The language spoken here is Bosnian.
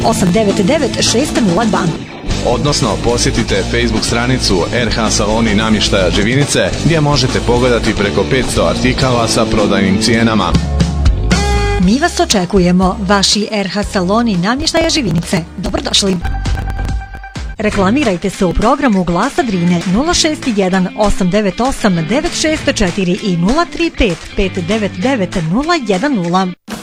899 602. Odnosno, posjetite Facebook stranicu RH Saloni namještaja Živinice gdje možete pogledati preko 500 artikala sa prodajnim cijenama. Mi vas očekujemo, vaši RH Saloni namještaja Živinice. Dobrodošli. Reklamirajte se u programu Glasa Drine 061 898 964 i 035 599 010.